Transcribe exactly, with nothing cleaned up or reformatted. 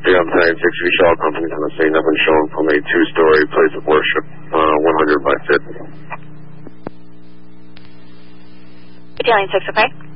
Yeah, Battalion six, we show all companies on the scene. I've been shown from a two-story place of worship, uh, one hundred by fifty. Battalion six, okay?